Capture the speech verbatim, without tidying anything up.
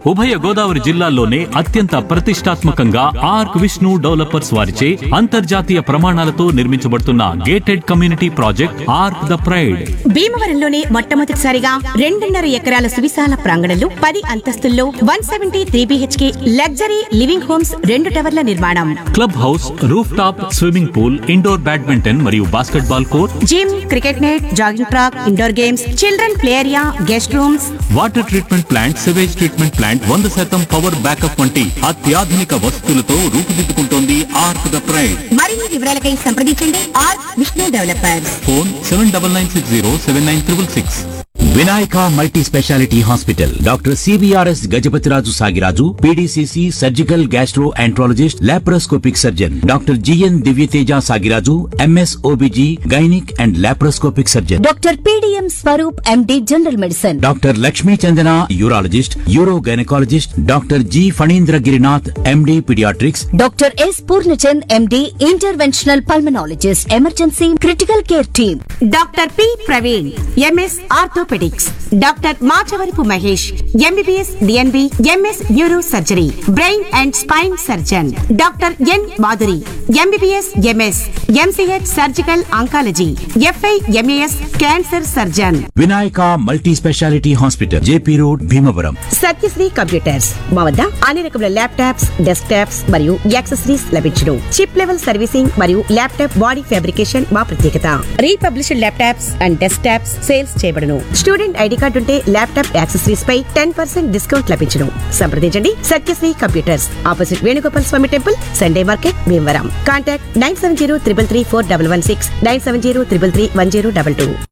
ఉభయ గోదావరి జిల్లాల్లోనే అత్యంత ప్రతిష్టాత్మకంగా ఆర్క్ విష్ణు డెవలపర్స్ వారిచే అంతర్జాతీయ ప్రమాణాలతో నిర్మించబడుతున్న gated community project arc the pride. భీమవరంలోనే మొట్టమొదటిసారిగా రెండున్నర ఎకరాల సువిశాల ప్రాంగణంలో పది అంతస్తుల్లో one seventy three BHK luxury living homes రెండు టవర్ల నిర్మాణం. Club house, roof top swimming pool, indoor badminton మరియు basketball court, gym, cricket net, jogging track, indoor games, children play area, guest rooms, water treatment plant, sewage treatment plant, వంద శాతం power backup వంటి అత్యాధునిక వసతులతో రూపుదిద్దుకుంటోంది arc the pride. మరిన్ని వివరాలకై సంప్రదించండి arc Vishnu developers. Phone seven double nine six zero seven nine triple six. Vinayaka multi speciality hospital doctor CBRS Gajapathiraju Sagiraju, PDCC surgical gastro enterologist, laparoscopic surgeon doctor GN Divyateja Sagiraju, MS OBG gynaec and laparoscopic surgeon doctor PDM Swaroop MD general medicine, doctor Lakshmi Chandana urologist, euro gynaecologist, doctor G Phanindra Girinath MD paediatrics, doctor yes Purnachand MD interventional pulmonologist, emergency critical care team, doctor P Praveen MS orthopaedics, doctor Machavarapu Mahesh MBBS DNB MS neuro surgery, brain and spine surgeon, doctor N Madhuri MBBS MS MCh surgical oncology, f i MAS cancer surgeon. Vinayaka multi speciality hospital, JP road, Bhimavaram. Satyasri computers మా వద్ద అన్ని రకముల laptops, desk tops మరియు accessories లభించును. Chip level servicing మరియు laptop body fabrication మా ప్రత్యేకత. Republished laptops and desk tops sales చేయబడును. స్టూడెంట్ ఐడి కార్డు ఉంటే ల్యాప్టాప్ యాక్సెసరీస్ పై టెన్ పర్సెంట్ డిస్కౌంట్ లభించును. సంప్రదించండి సత్యశ్రీ కంప్యూటర్స్, ఆపోజిట్ వేణుగోపాల్ స్వామి temple, Sunday market, Bhimavaram. Contact nine seven zero triple three four double one six, nine seven zero triple three one zero double two.